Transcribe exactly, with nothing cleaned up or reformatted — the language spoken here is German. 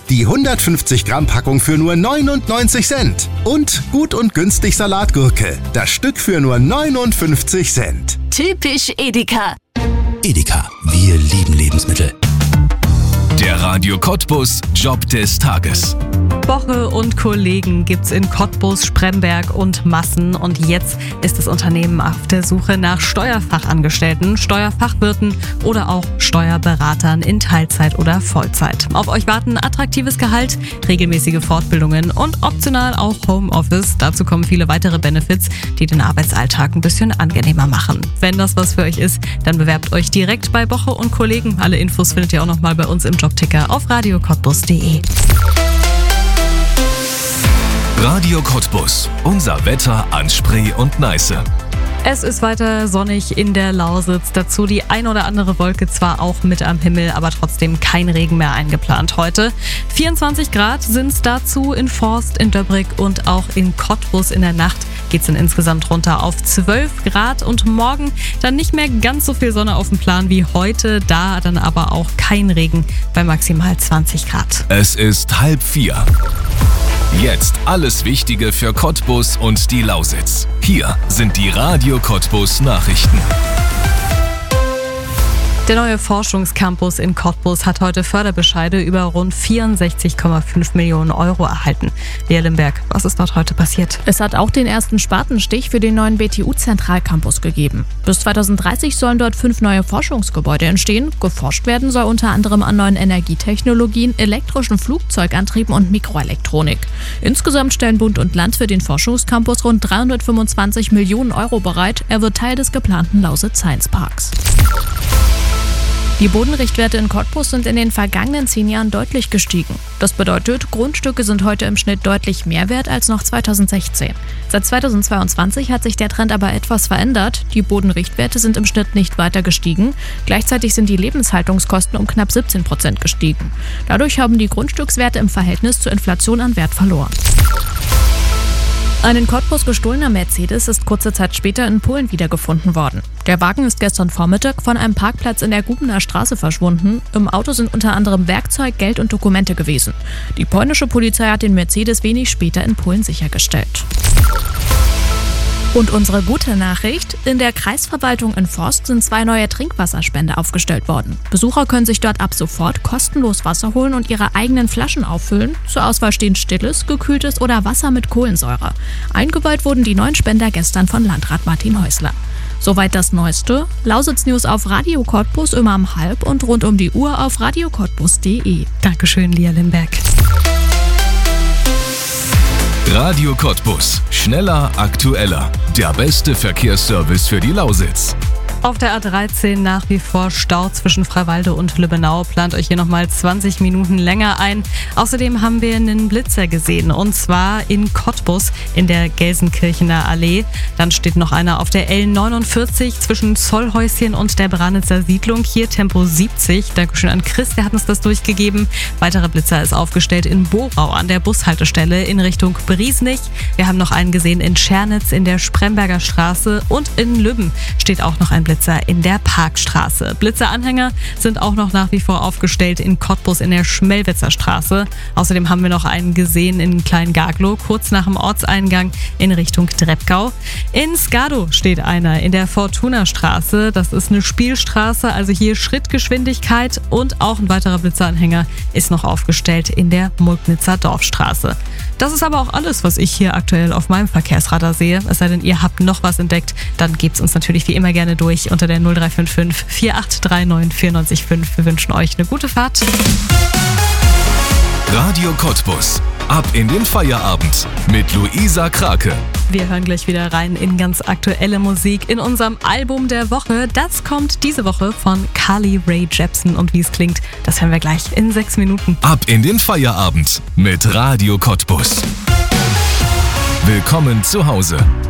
Die hundertfünfzig Gramm Packung für nur neunundneunzig Cent. Und gut und günstig Salatgurke. Das Stück für nur neunundfünfzig Cent. Typisch Edeka. Edeka, wir lieben Lebensmittel. Der Radio Cottbus Job des Tages. Boche und Kollegen gibt's in Cottbus, Spremberg und Massen. Und jetzt ist das Unternehmen auf der Suche nach Steuerfachangestellten, Steuerfachwirten oder auch Steuerberatern in Teilzeit oder Vollzeit. Auf euch warten attraktives Gehalt, regelmäßige Fortbildungen und optional auch Homeoffice. Dazu kommen viele weitere Benefits, die den Arbeitsalltag ein bisschen angenehmer machen. Wenn das was für euch ist, dann bewerbt euch direkt bei Boche und Kollegen. Alle Infos findet ihr auch nochmal bei uns im Jobticker auf radio cottbus punkt de. Radio Cottbus. Unser Wetter an Spree und Neiße. Es ist weiter sonnig in der Lausitz. Dazu die ein oder andere Wolke zwar auch mit am Himmel, aber trotzdem kein Regen mehr eingeplant heute. vierundzwanzig Grad sind es dazu in Forst, in Döbrick und auch in Cottbus. In der Nacht geht es dann insgesamt runter auf zwölf Grad und morgen dann nicht mehr ganz so viel Sonne auf dem Plan wie heute. Da dann aber auch kein Regen bei maximal zwanzig Grad. Es ist halb vier. Jetzt alles Wichtige für Cottbus und die Lausitz. Hier sind die Radio Cottbus Nachrichten. Der neue Forschungscampus in Cottbus hat heute Förderbescheide über rund vierundsechzig Komma fünf Millionen Euro erhalten. Lea Limberg, was ist dort heute passiert? Es hat auch den ersten Spatenstich für den neuen B T U-Zentralcampus gegeben. Bis zweitausenddreißig sollen dort fünf neue Forschungsgebäude entstehen. Geforscht werden soll unter anderem an neuen Energietechnologien, elektrischen Flugzeugantrieben und Mikroelektronik. Insgesamt stellen Bund und Land für den Forschungscampus rund dreihundertfünfundzwanzig Millionen Euro bereit. Er wird Teil des geplanten Lausitz Science Parks. Die Bodenrichtwerte in Cottbus sind in den vergangenen zehn Jahren deutlich gestiegen. Das bedeutet, Grundstücke sind heute im Schnitt deutlich mehr wert als noch zweitausendsechzehn. Seit zweitausendzweiundzwanzig hat sich der Trend aber etwas verändert. Die Bodenrichtwerte sind im Schnitt nicht weiter gestiegen. Gleichzeitig sind die Lebenshaltungskosten um knapp siebzehn Prozent gestiegen. Dadurch haben die Grundstückswerte im Verhältnis zur Inflation an Wert verloren. Ein in Cottbus gestohlener Mercedes ist kurze Zeit später in Polen wiedergefunden worden. Der Wagen ist gestern Vormittag von einem Parkplatz in der Gubener Straße verschwunden. Im Auto sind unter anderem Werkzeug, Geld und Dokumente gewesen. Die polnische Polizei hat den Mercedes wenig später in Polen sichergestellt. Und unsere gute Nachricht: In der Kreisverwaltung in Forst sind zwei neue Trinkwasserspender aufgestellt worden. Besucher können sich dort ab sofort kostenlos Wasser holen und ihre eigenen Flaschen auffüllen. Zur Auswahl stehen stilles, gekühltes oder Wasser mit Kohlensäure. Eingeweiht wurden die neuen Spender gestern von Landrat Martin Häusler. Soweit das Neueste. Lausitz News auf Radio Cottbus immer um halb und rund um die Uhr auf radio cottbus punkt de. Dankeschön, Lea Limberg. Radio Cottbus. Schneller, aktueller. Der beste Verkehrsservice für die Lausitz. Auf der A dreizehn nach wie vor Stau zwischen Freiwalde und Lübbenau. Plant euch hier nochmal zwanzig Minuten länger ein. Außerdem haben wir einen Blitzer gesehen, und zwar in Cottbus in der Gelsenkirchener Allee. Dann steht noch einer auf der L neunundvierzig zwischen Zollhäuschen und der Branitzer Siedlung. Hier Tempo siebzig. Dankeschön an Chris, der hat uns das durchgegeben. Weiterer Blitzer ist aufgestellt in Borau an der Bushaltestelle in Richtung Briesnich. Wir haben noch einen gesehen in Schernitz in der Spremberger Straße, und in Lübben steht auch noch ein Blitzer in der Parkstraße. Blitzeranhänger sind auch noch nach wie vor aufgestellt in Cottbus in der Schmelwitzer Straße. Außerdem haben wir noch einen gesehen in Klein-Gaglow, kurz nach dem Ortseingang in Richtung Dreppgau. In Skadow steht einer in der Fortuna-Straße. Das ist eine Spielstraße, also hier Schrittgeschwindigkeit, und auch ein weiterer Blitzeranhänger ist noch aufgestellt in der Mulknitzer Dorfstraße. Das ist aber auch alles, was ich hier aktuell auf meinem Verkehrsradar sehe. Es sei denn, ihr habt noch was entdeckt, dann gebt's uns natürlich wie immer gerne durch unter der null drei fünf fünf vier acht drei neun vier neun fünf. Wir wünschen euch eine gute Fahrt. Radio Cottbus. Ab in den Feierabend mit Luisa Krake. Wir hören gleich wieder rein in ganz aktuelle Musik in unserem Album der Woche. Das kommt diese Woche von Carly Rae Jepsen, und wie es klingt, das hören wir gleich in sechs Minuten. Ab in den Feierabend mit Radio Cottbus. Willkommen zu Hause.